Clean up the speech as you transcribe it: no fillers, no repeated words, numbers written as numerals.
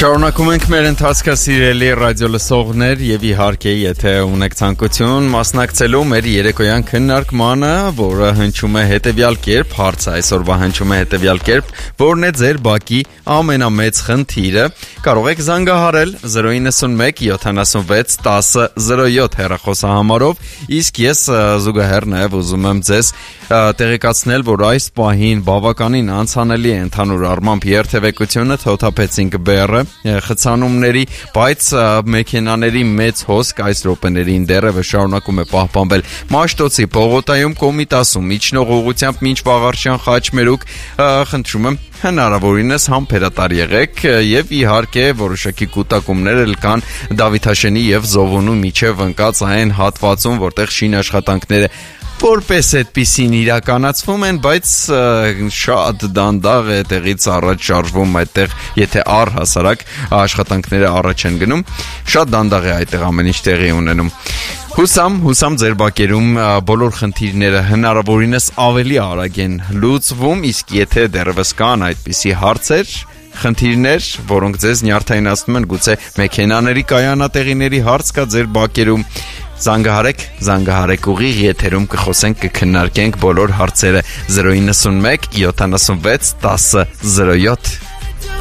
Շարունակում ենք մեր ընթացքը սիրելի ռադիո լսողներ եւ իհարկե եթե ունեք ցանկություն մասնակցելու մեր երեկոյան քննարկմանը, որը հնչում է հետեւյալ կերպ, հարցը այսօրվա հնչում է հետեւյալ կերպ, որն է ձեր բակի ամենամեծ խնդիրը, կարող եք զանգահարել 091 76 10 07 հեռախոսահամարով, իսկ ես զուգահեռ նաեւ ուզում եմ ձեզ տեղեկացնել, որ այս պահին բավականին անցանելի է ընդհանուր առմամբ երթևեկությունը, թոթափեցինք բեռը խցանումների, բայց մեքենաների մեծ հոսք այս րոպեներին դեռևս շարունակում է պահպանվել Մաշտոցի պողոտայում, Կոմիտասում, իջնող ուղղությամբ մինչ Վաղարշյան Խաչմերուկ, խնդրում եմ հնարավորինս համբերատար եղեք եւ իհարկե որոշակի կուտակումներ էլ կան Դավիթաշենի եւ Զովոնու միջև ընկած այն հատվածում, որտեղ շինաշխատանքները որպես այդպիսին իրականացվում են, բայց շատ դանդաղ է տեղից առաջ շարժվում այդտեղ, եթե առհասարակ աշխատանքները առաջ են գնում, շատ դանդաղ է այդտեղ ամեն ինչ տեղի ունենում։ Հուսամ ձեր բակերում բոլոր խնդիրները հնարավորինս ավելի արագ են լուծվում, իսկ եթե դեռևս կան այդպիսի հարցեր, խնդիրներ, որոնք ձեզ նյարդայնացնում են, գուցե մեքենաների կայանատեղիների հարց կա ձեր բակերում, զանգահարեք ուղիղ եթերում կխոսենք, կքննարկենք բոլոր հարցերը 091 76 10 07